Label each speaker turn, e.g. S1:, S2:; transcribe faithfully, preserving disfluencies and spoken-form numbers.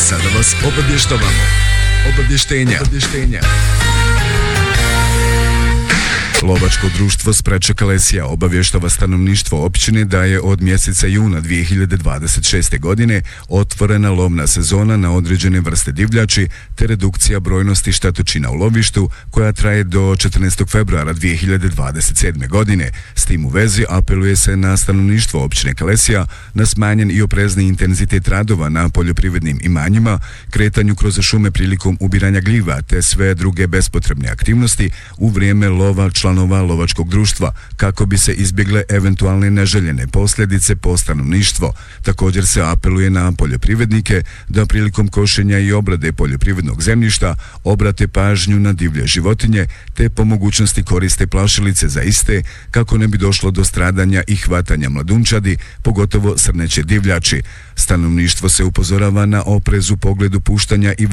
S1: sada vas obavještavamo. Obavještenja. Obavještenja. Lovačko društvo Spreča Kalesija obavještava stanovništvo općine da je od mjeseca juna dvije hiljade dvadeset šeste. godine otvorena lovna sezona na određene vrste divljači te redukcija brojnosti štetočina u lovištu koja traje do četrnaestog februara dvije hiljade dvadeset sedme. godine. S tim u vezi apeluje se na stanovništvo općine Kalesija na smanjen i oprezni intenzitet radova na poljoprivrednim imanjima, kretanju kroz šume prilikom ubiranja gljiva te sve druge bespotrebne aktivnosti u vrijeme lova članova lovačkog društva kako bi se izbjegle eventualne neželjene posljedice po stanovništvo. Također se apeluje na poljoprivrednike da prilikom košenja i obrade poljoprivrednog zemljišta obrate pažnju na divlje životinje te po mogućnosti koriste plašilice za iste kako ne bi došlo do stradanja i hvatanja mladunčadi, pogotovo srneće divljači. Stanovništvo se upozorava na oprez u pogledu puštanja i